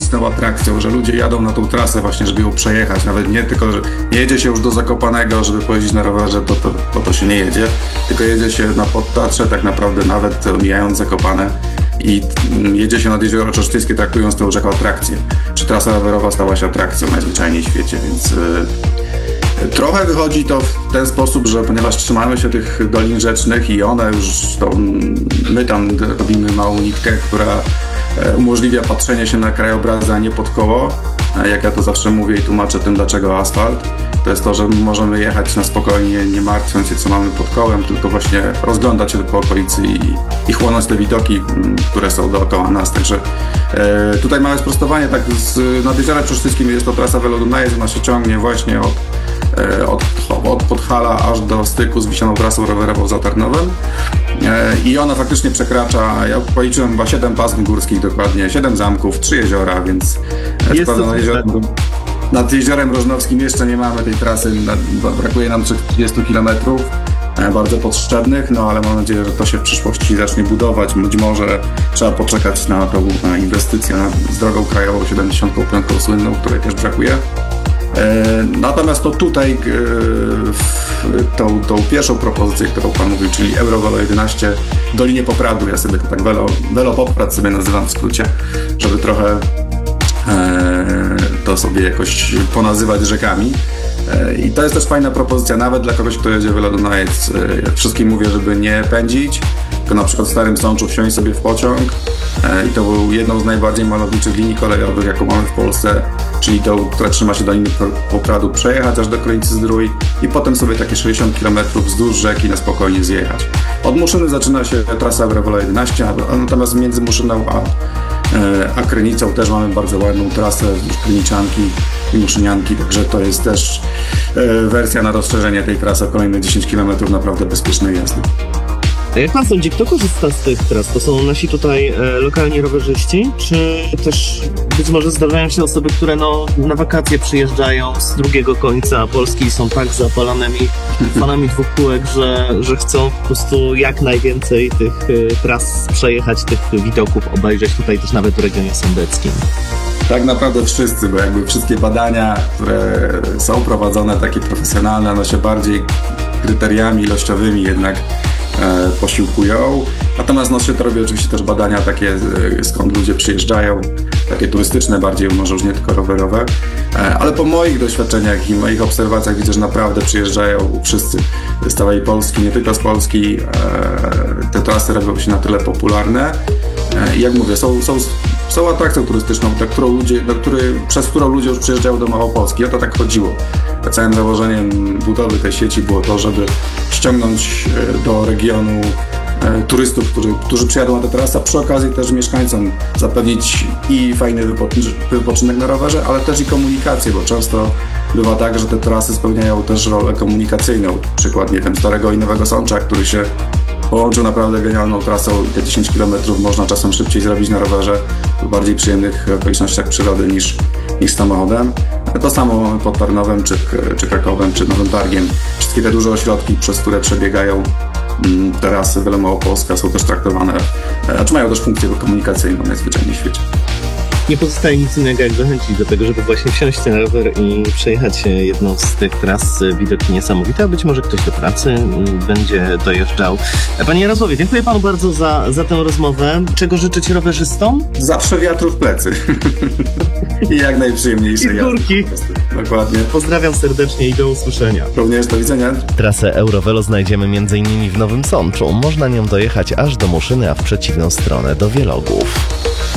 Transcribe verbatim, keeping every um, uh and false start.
swoistą atrakcją, że ludzie jadą na tą trasę właśnie, żeby ją przejechać. Nawet nie tylko, że nie jedzie się już do Zakopanego, żeby pojeździć na rowerze, to, to, to, to się nie jedzie, tylko jedzie się na Podtatrze, tak naprawdę nawet omijając Zakopane i jedzie się nad Jezioro Czersztyńskie, traktując to już jako atrakcję. Czy trasa rowerowa stała się atrakcją najzwyczajniej w świecie, więc yy, trochę wychodzi to w ten sposób, że ponieważ trzymamy się tych dolin rzecznych i one już, to my tam robimy małą nitkę, która umożliwia patrzenie się na krajobrazy, a nie pod koło. Jak ja to zawsze mówię i tłumaczę tym, dlaczego asfalt. To jest to, że możemy jechać na spokojnie, nie martwiąc się, co mamy pod kołem, tylko właśnie rozglądać się po okolicy i, i chłonąć te widoki, które są dookoła nas. Także e, tutaj małe sprostowanie, tak z, nad Jeziorem Czersztyńskim jest to trasa Velo Dunajec, ona się ciągnie właśnie od, e, od, od Podhala aż do styku z Wiślaną trasą rowerową za Tarnowem. E, I ona faktycznie przekracza, ja policzyłem chyba siedem pasm górskich dokładnie, siedem zamków, trzy jeziora, więc jest to nad jeziorem, nad jeziorem Rożnowskim jeszcze nie mamy tej trasy, brakuje nam trzydziestu kilometrów, bardzo potrzebnych, no ale mam nadzieję, że to się w przyszłości zacznie budować. Być może trzeba poczekać na tą na inwestycję na, z drogą krajową siedemdziesiątką piątką słynną, której też brakuje. Natomiast to tutaj tą, tą pierwszą propozycję, którą Pan mówił, czyli Eurovelo jedenaście w Dolinie Popradu, ja sobie to tak Velo, Velo Poprad sobie nazywam w skrócie, żeby trochę e, to sobie jakoś ponazywać rzekami. E, I to jest też fajna propozycja, nawet dla kogoś, kto jedzie Velo Dunajec. E, wszystkim mówię, żeby nie pędzić, tylko na przykład w Starym Sączu wsiąść sobie w pociąg. I to był jedną z najbardziej malowniczych linii kolejowych, jaką mamy w Polsce, czyli tą, która trzyma się do linii Popradu, przejechać aż do Krynicy Zdrój i potem sobie takie sześćdziesiąt kilometrów wzdłuż rzeki na spokojnie zjechać. Od Muszyny zaczyna się trasa Eurovelo jedenaście, natomiast między Muszyną a, a Krynicą też mamy bardzo ładną trasę wzdłuż Kryniczanki i Muszynianki, także to jest też wersja na rozszerzenie tej trasy o kolejne dziesięć kilometrów naprawdę bezpiecznej jazdy. A jak Pan sądzi, kto korzysta z tych tras? To są nasi tutaj e, lokalni rowerzyści, czy też być może zdarzają się osoby, które no, na wakacje przyjeżdżają z drugiego końca Polski i są tak zapalonymi fanami dwóch kółek, że, że chcą po prostu jak najwięcej tych e, tras przejechać, tych widoków obejrzeć tutaj też nawet w regionie sądeckim? Tak naprawdę wszyscy, bo jakby wszystkie badania, które są prowadzone, takie profesjonalne, one się bardziej kryteriami ilościowymi jednak e, posiłkują. Natomiast no, się to robi oczywiście też badania takie, e, skąd ludzie przyjeżdżają, takie turystyczne bardziej, może już nie tylko rowerowe. E, ale po moich doświadczeniach i moich obserwacjach widzę, że naprawdę przyjeżdżają wszyscy z całej Polski, nie tylko z Polski. E, te trasy robią się na tyle popularne. E, I jak mówię, są, są są atrakcją turystyczną, dla którą ludzie, dla który, przez którą ludzie już przyjeżdżają do Małopolski. O to tak chodziło. Całym założeniem budowy tej sieci było to, żeby ściągnąć do regionu turystów, którzy, którzy przyjadą na tę trasę, a przy okazji też mieszkańcom zapewnić i fajny wypoczynek na rowerze, ale też i komunikację, bo często bywa tak, że te trasy spełniają też rolę komunikacyjną. Przykład, nie wiem, Starego i Nowego Sącza, który się połączył naprawdę genialną trasą i te dziesięć kilometrów można czasem szybciej zrobić na rowerze w bardziej przyjemnych okolicznościach przyrody niż, niż samochodem. To samo mamy pod Tarnowem, czy, czy Krakowem, czy Nowym Targiem. Wszystkie te duże ośrodki, przez które przebiegają trasy Velo Małopolska, są też traktowane, a czy mają też funkcję komunikacyjną najzwyczajniej w świecie. Nie pozostaje nic innego jak zachęcić do tego, żeby właśnie wsiąść na rower i przejechać jedną z tych tras. Widoki niesamowite, a być może ktoś do pracy będzie dojeżdżał. Panie Jarosławie, dziękuję Panu bardzo za, za tę rozmowę. Czego życzyć rowerzystom? Zawsze wiatru w plecy. I jak najprzyjemniejsze jazdy. Górki. Dokładnie. Pozdrawiam serdecznie i do usłyszenia. Również do widzenia. Trasę Eurovelo znajdziemy między innymi w Nowym Sączu. Można nią dojechać aż do Muszyny, a w przeciwną stronę do Wielogów.